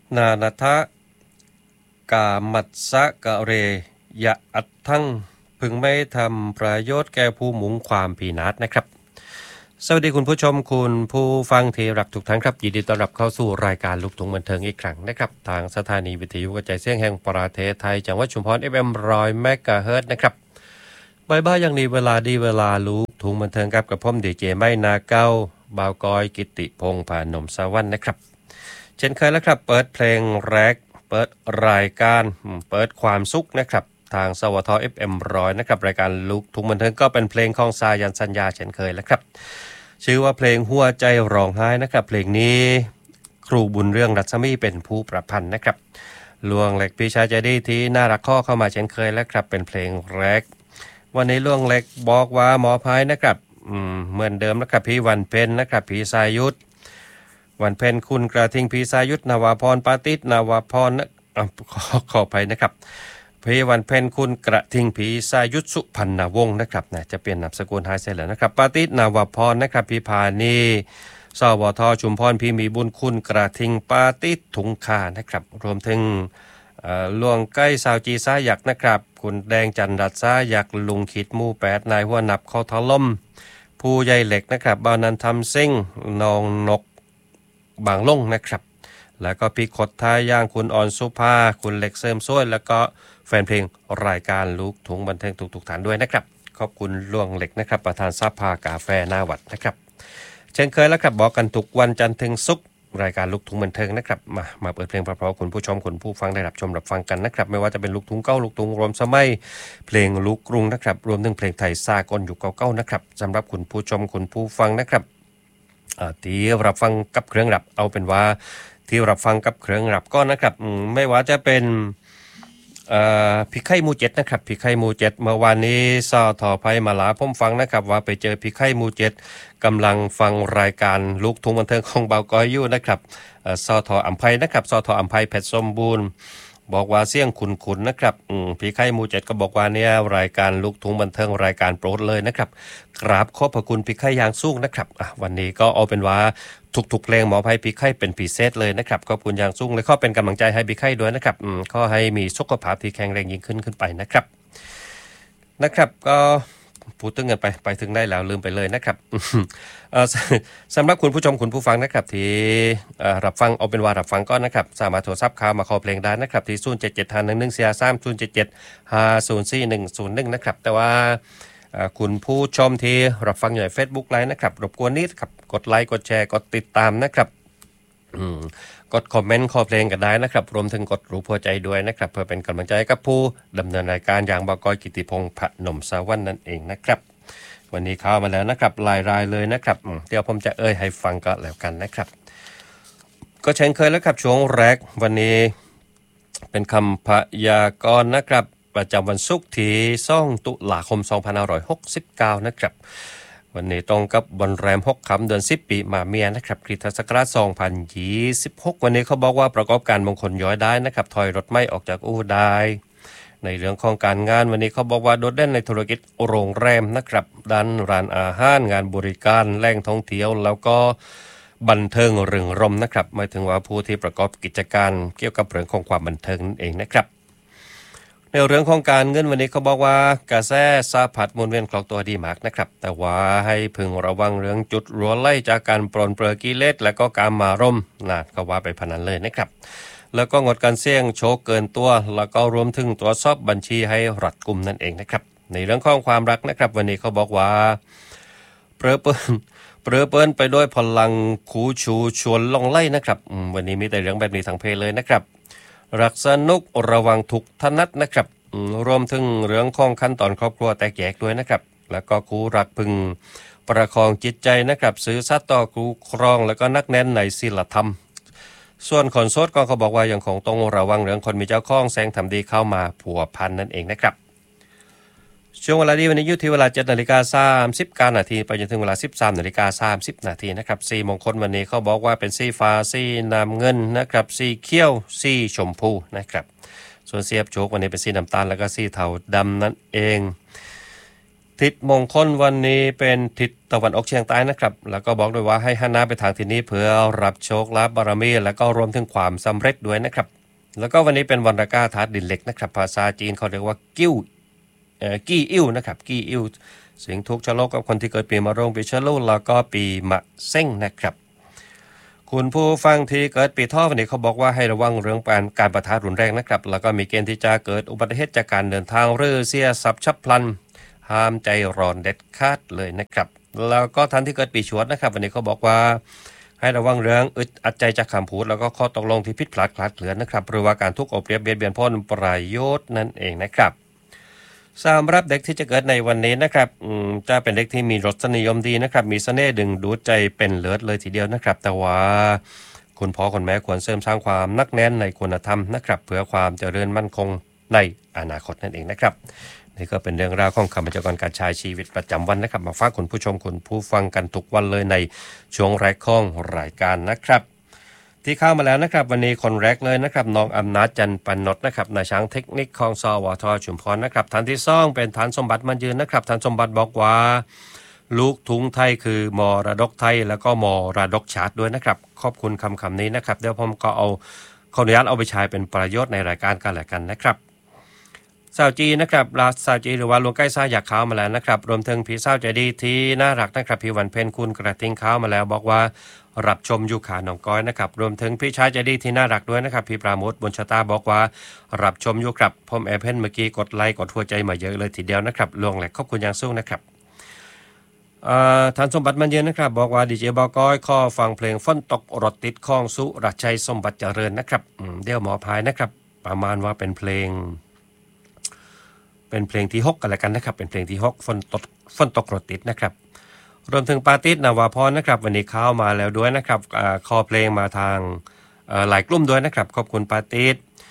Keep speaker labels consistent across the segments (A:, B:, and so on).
A: นานัทะกามัตสะกะเรยะอัตทั้งพึงไม่ทำประโยชน์แก่ผู้มุงความพินาศนะครับสวัสดีคุณผู้ชมคุณผู้ฟังที่รักทุกท่านครับยินดีต้อนรับเข้าสู่รายการลูกทุ่งบันเทิงอีกครั้งนะครับทางสถานีวิทยุกระจายเสียงแห่งประเทศไทยจังหวัดชุมพร FM 100 เมกะเฮิรตซ์นะครับบ่ายๆอย่างนี้เวลาดีเวลาลูกทุ่งบันเทิงครับกับผมดีเจไม่นาเก้าบ่าวกอยกิติพงษ์ผานมสวรรค์นะครับเช่นเคยแล้วครับเปิดเพลงแรกเปิดรายการเปิดความสุขนะครับทางสวท FM 100นะครับรายการลูกทุ่งบันเทิงก็เป็นเพลงของสายันสัญญาเช่นเคยแล้วครับชื่อว่าเพลงหัวใจร้องไห้นะครับเพลงนี้ครูบุญเรื่องรัศมีเป็นผู้ประพันธ์นะครับลวงเล็กพี่ชายใจดีที่น่ารักข้อเข้ามาเช่นเคยแล้วครับเป็นเพลงแรกวันนี้ลวงเล็กบอกว่าหมอพายนะครับเหมือนเดิมนะครับพี่วันเพ็ญนะครับพี่สายุทธวันเพ็ญคุณกระทิงพี่สายุทธนวพรปาติษนวพรขออภัยนะครับพี่วันเพ็ญคุณกระทิงพี่สายุทธสุพรรณวงศ์นะครับจะเปลี่ยนนามสกุลให้เสร็จแล้วนะครับปาติษนวพรนะครับพี่พานีสวทชุมพรพี่มีบุญคุณกระทิงปาติษถุงคานะครับรวมถึงลวงใกล้สาวจีซ่ายักนะครับคุณแดงจันรัตซ่ายักลุงขีดหมู่8นายหัวหนับเข้าทะล่มผู้ใหญ่เหล็กนะครับบานันทำซิ่งนองนกบางลงนะครับแล้วก็พี่ขดท้ายย่างคุณอ่อนสุภาคุณเหล็กเสริมซ้วยแล้วก็แฟนเพลงรายการลูกทุ่งบันเทิงทุกท่านด้วยนะครับขอบคุณล่วงเหล็กนะครับประธานสภากาแฟหน้าวัดนะครับเช่นเคยแล้วครับบอกกันทุกวันจันทร์ถึงศุกร์รายการลูกทุ่งบันเทิงนะครับมาเปิดเพลงเพราะๆคุณผู้ชมคุณผู้ฟังได้รับชมรับฟังกันนะครับไม่ว่าจะเป็นลูกทุ่งเก้าลูกทุ่งรวมสมัยเพลงลูกกรุงนะครับรวมถึงเพลงไทยสากลยุคเก่าๆนะครับสำหรับคุณผู้ชมคุณผู้ฟังนะครับที่รับฟังกับเครื่องรับเอาเป็นว่าที่รับฟังกับเครื่องรับก็นะครับไม่ว่าจะเป็นพี่ไข่มูเจ็ดนะครับพี่ไข่มูเจ็ดเมื่อวานนี้สทไพมาลาผมฟังนะครับว่าไปเจอพี่ไข่มูเจ็ดกำลังฟังรายการลูกทุ่งบันเทิงของเบาก้อยอยู่นะครับสทอัมไพนะครับสทอัมไพเพชรสมบูรณ์บอกว่าเสียงขุนๆนะครับพี่ไข่มูเจ็ดก็บอกว่าเนี่ยรายการลูกทุ่งบันเทิงรายการโปรดเลยนะครับกราบขอบพระคุณพี่ไข่ยางสูงนะครับวันนี้ก็เอาเป็นว่าทุกๆเพลงหมอไพพี่ไข่เป็นพิเศษเลยนะครับขอบคุณอย่างสูงเลยข้อเป็นกำลังใจให้พี่ไข่ด้วยนะครับข้อให้มีสุขภาพที่แข็งแรงยิ่งขึ้นไปนะครับก็พูดถึงกันไปถึงได้แล้วลืมไปเลยนะครับสำหรับคุณผู้ชมคุณผู้ฟังนะครับที่รับฟังเอาเป็นว่ารับฟังก็นะครับสามารถโทรศัพท์เข้ามาขอเพลงได้นะครับที่07751143 0441041นะครับแต่ว่าคุณผู้ชมที่รับฟังอยู่ใน Facebook ไลน์นะครับรบกวนนิดครับกดไลค์กดแชร์กดติดตามนะครับกดคอมเมนต์ขอเพลงกันได้นะครับรวมถึงกดรูปหัวใจด้วยนะครับเพื่อเป็นกำลังใจกับผู้ดำเนินรายการอย่างบกอยกิติพงษ์พนมสวรรค์นั่นเองนะครับวันนี้เข้ามาแล้วนะครับรายเลยนะครับเดี๋ยวผมจะให้ฟังก็แล้วกันนะครับก็เช่นเคยแล้วครับช่วงแรกวันนี้เป็นคำพยากรณ์นะครับประจำวันศุกร์ที่2 ตุลาคม 2569นะครับวันนี้ตรงกับวันแรม6 ค่ำเดือน10 ปีมาเมียนะครับคริสตศักราช2026วันนี้เขาบอกว่าประกอบการมงคลย้อยได้นะครับถอยรถไม่ออกจากอู่ได้ในเรื่องของการงานวันนี้เขาบอกว่าโดดเด่นในธุรกิจโรงแรมนะครับด้านร้านอาหารงานบริการแหล่งท่องเที่ยวแล้วก็บันเทิงเริงรมย์นะครับหมายถึงว่าผู้ที่ประกอบกิจการเกี่ยวกับเรื่องของความบันเทิงนั่นเองนะครับในเรื่องของการเงินวันนี้เขาบอกว่ากระแสสะพัดหมุนเวียนคล่องตัวดีมากนะครับแต่ว่าให้พึงระวังเรื่องจุดรั่วไหลจากการปรนเปรอกิเลสและก็การมารมก็ว่าไปพนันเลยนะครับแล้วก็งดการเสี่ยงโชคเกินตัวแล้วก็รวมถึงตรวจสอบบัญชีให้รัดกุมนั่นเองนะครับในเรื่องของความรักนะครับวันนี้เขาบอกว่าเปรอเปิ้นไปด้วยพลังคูชูชวนล่องไล่นะครับวันนี้มีแต่เรื่องแบบนี้ทางเพลเลยนะครับรักสนุกระวังทุกถนัดนะครับรวมถึงเรื่องของขั้นตอนครอบครัวแตกแยกด้วยนะครับแล้วก็คู่รักพึงประคองจิตใจนะครับซื้อสัตย์ต่อคู่ครองแล้วก็นักแน่นในศีลธรรมส่วนคนโสดก็เขาบอกว่ายังคงต้องระวังเรื่องคนมีเจ้าของแซงทำดีเข้ามาผัวพันนั่นเองนะครับช่วงเวลาดีวันนี้อยู่ที่เวลา 7:30 นาทีไปจนถึงเวลา 13:30 นาทีนะครับสีมงคลวันนี้เขาบอกว่าเป็นสีฟ้าสีน้ำเงินนะครับสีเขียวสีชมพูนะครับส่วนเสียบโชควันนี้เป็นสีน้ำตาลแล้วก็สีเทาดำนั่นเองทิศมงคลวันนี้เป็นทิศตะวันออกเฉียงใต้นะครับแล้วก็บอกด้วยว่าให้หันหน้าไปทางทิศนี้เพื่อรับโชคลาภบารมีแล้วก็รวมถึงความสำเร็จด้วยนะครับแล้วก็วันนี้เป็นวันรากาธาตุดินเหล็กนะครับภาษาจีนเขาเรียกว่ากี้อิ่วนะครับกี้อิ่วสิ่งทุกข์ชะโลกกับคนที่เกิดปีมะโรงปีชะลูแล้วก็ปีมะเส้งนะครับคุณผู้ฟังที่เกิดปีท่อวันนี้เขาบอกว่าให้ระวังเรื่องการปะทะรุนแรงนะครับแล้วก็มีเกณฑ์ที่จะเกิดอุบัติเหตุจากการเดินทางหรือเสียทรัพย์ฉับพลันห้ามใจร้อนเด็ดขาดเลยนะครับแล้วก็ท่านที่เกิดปีฉวดนะครับวันนี้เขาบอกว่าให้ระวังเรื่องอึดอัดใจจากคำพูดแล้วก็ข้อตกลงที่ผิดพลาดคลาดเคลื่อนนะครับหรือว่าการทุกข์เอาเปรียบเบียดเบียนผลประโยชน์นั่นเองนะครับสำหรับเด็กที่จะเกิดในวันนี้นะครับจะเป็นเด็กที่มีรสนิยมดีนะครับมีเสน่ห์ดึงดูดใจเป็นเลิศเลยทีเดียวนะครับแต่ว่าคุณพ่อคุณแม่ควรเสริมสร้างความนักแน่นในคุณธรรมนะครับเพื่อความเจริญมั่นคงในอนาคตนั่นเองนะครับนี่ก็เป็นเรื่องราวของคำบรรยากรการใช้ชีวิตประจำวันนะครับมาฝากคุณผู้ชมคุณผู้ฟังกันทุกวันเลยในช่วงแรกของรายการนะครับที่เข้ามาแล้วนะครับวันนี้คนแรกเลยนะครับน้องอำนาจจันทร์ปนดนะครับนายช่างเทคนิคของสวทชุมพรนะครับท่านที่2เป็นฐานสมบัติมันยืนนะครับฐานสมบัติบอกว่าลูกทุ่งไทยคือมรดกไทยแล้วก็มรดกชาติด้วยนะครับขอบคุณคำนี้นะครับเดี๋ยวผมก็ขออนุญาตเอาไปใช้เป็นประโยชน์ในรายการกันแหละกันนะครับสาวจีนะครับสาวจีหรือว่าลวงใกล้ซ่าอยากเข้ามาแล้วนะครับรวมถึงพี่สาวใจดีที่น่ารักนะครับพี่วันเพ็ญคุณกระทิงเข้ามาแล้วบอกว่ารับชมอยู่ขาหนองก้อยนะครับรวมถึงพี่ชายใจดีที่น่ารักด้วยนะครับพี่ปราโมทบุญชะตาบอกว่ารับชมอยู่ครับผมแอร์เพนเมื่อกี้กดไลค์กดหัวใจมาเยอะเลยทีเดียวนะครับลวงแหลกขอบคุณอย่างสูงนะครับท่านสมบัติมันเย็นนะครับบอกว่าดีเจบก้อยข้อฟังเพลงฝนตกรถติดข้องสุรชัยสมบัติเจริญนะครับเดี๋ยวหมอพายนะครับประมาณว่าเป็นเพลงที่6กันแล้วกันนะครับเป็นเพลงที่6ฝนตกรถติดนะครับรวมถึงปาติสนาวาพรนะครับวันนี้เข้ามาแล้วด้วยนะครับคอเพลงมาทางหลายกลุ่มด้วยนะครับขอบคุณปาติส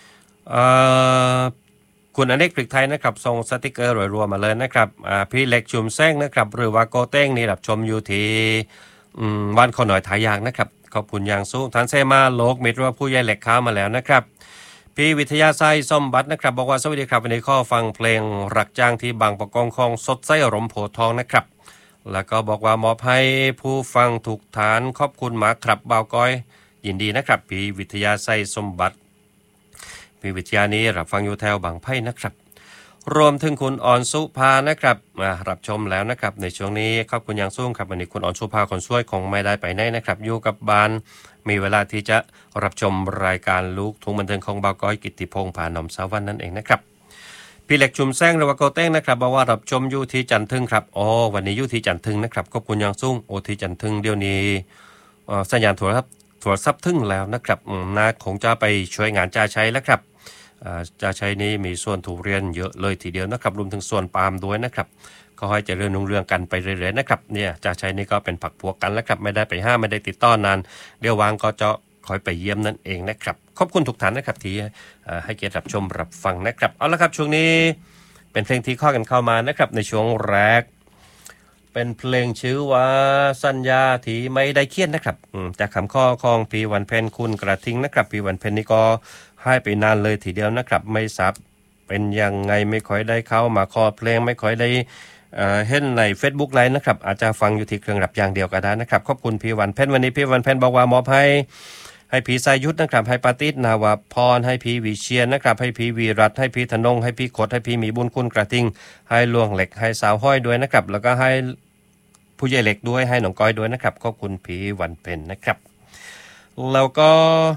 A: คุณอเนกพริกไทยนะครับส่งสติกเกอร์รวมมาเลยนะครับพี่เล็กชุมแซงนะครับหรือว่าโกเต้งนี่รับชมอยู่ที่วันขอหน่อยถ่ายยางนะครับขอบคุณอย่างสูงท่านเซมาโลกมิตรว่าผู้ใหญ่เหล็กเข้ามาแล้วนะครับพี่วิทยาไส้ส้มบัตรนะครับบอกว่าสวัสดีครับวันนี้ข้อฟังเพลงรักจ้างที่บางประกงคลองสดไส้รมโพทองนะครับแล้วก็บอกว่ามอบให้ผู้ฟังถูกฐานขอบคุณมาครับบ่าวก้อยยินดีนะครับพี่วิทยาไส้ส้มบัตรพี่วิทยานี้รับฟังอยู่แถวบางไผ่นะครับรวมถึงคุณอ่อนสุภานะครับรับชมแล้วนะครับในช่วงนี้ขอบคุณอย่างสูงครับวันนี้คุณอ่อนสุภาคนช่วยคงไม่ได้ไปไหนนะครับอยู่กับบ้านมีเวลาที่จะรับชมรายการลูกทุ่งบันเทิงของบ่าวก้อยกิตติพงษ์ผานอมสาวันนั่นเองนะครับพี่เล็กชุมแซงหรือว่าโกเต้งนะครับบอกว่ารับชมอยู่ที่จันทึงครับวันนี้อยู่ที่จันทึงนะครับขอบคุณอย่างสูงที่จันทึงเดี๋ยวนี้สัญญาณโทรศัพท์ทึงแล้วนะครับน่าคงจะไปช่วยงานจ่าชัยแล้วครับจ่าชัยนี้มีส่วนทุเรียนเยอะเลยทีเดียวนะครับรวมถึงส่วนปาล์มด้วยนะครับก็ให้เจริญรุ่งเรืองกันไปเรื่อยๆนะครับเนี่ยจ่าชัยนี่ก็เป็นผักพวกกันแล้วครับไม่ได้ไปห้ามไม่ได้ติดต่อนานเดี๋ยววางก็จะคอยไปเยี่ยมนั่นเองนะครับขอบคุณทุกท่านนะครับที่ให้เกียรติรับชมรับฟังนะครับเอาละครับช่วงนี้เป็นเพลงที่ข้อกันเข้ามานะครับในช่วงแรกเป็นเพลงชื่อว่าสัญญาที่ไม่ได้เขียนนะครับจากคำข้อของพี่วันเพ็ญคุณกระทิงนะครับพี่วันเพ็ญนี่ก็ให้ไปนานเลยทีเดียวนะครับไม่ทราบเป็นยังไงไม่ค่อยได้เข้ามาคอเพลงไม่ค่อยได้เห็นใน Facebook ไลน์นะครับอาจจะฟังอยู่ที่เครื่องรับอย่างเดียวก็ได้นะครับขอบคุณพี่วันเพ็ญวันนี้พี่วันเพ็ญบอกว่ามอบให้พี่สายุทธนะครับให้ปาติสนาวาพรให้พี่วิเชียนนะครับให้พี่วีรัตให้พี่ธนงให้พี่ขดให้พี่มีบุญคุณกระทิงให้ลวงเหล็กให้สาวห้อยด้วยนะครับแล้วก็ให้ผู้ใหญ่เหล็กด้วยให้หนองก้อยด้วยนะครับขอบคุณพี่วันเพ็ญนะครับแล้วก็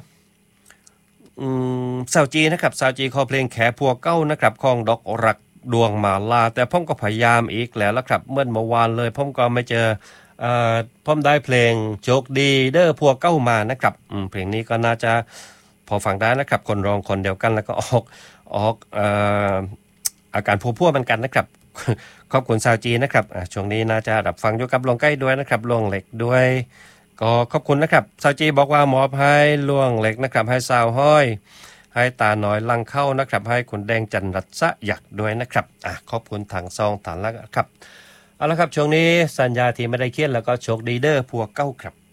A: สาวจีนะครับสาวจีขอเพลงแขพัวเก้านะครับของดอกรักดวงมาลาแต่ผมก็พยายามอีกแล้วละครับเมื่อวานเลยผมก็ไม่เจอผมได้เพลงโชคดีเด้อพัวเก้ามานะครับเพลงนี้ก็น่าจะพอฟังได้นะครับคนร้องคนเดียวกันแล้วก็ออกอาการพัวๆเหมือนกันนะครับขอบคุณสาวจีนะครับช่วงนี้น่าจะรับฟังอยู่กับลวงใกล้ด้วยนะครับลวงเหล็กด้วยก็ขอบคุณนะครับสาวจีบอกว่ามอบให้ลวงเหล็กนะครับให้สาวห้อยให้ตาน้อยลังเข้านะครับให้คุณแดงจันรัศยักษ์ด้วยนะครับขอบคุณทางซองฐานแล้วครับเอาละครับช่วงนี้สัญญาที่ไม่ได้เขียนแล้วก็โชคดีเด้อพวกเก้าครับ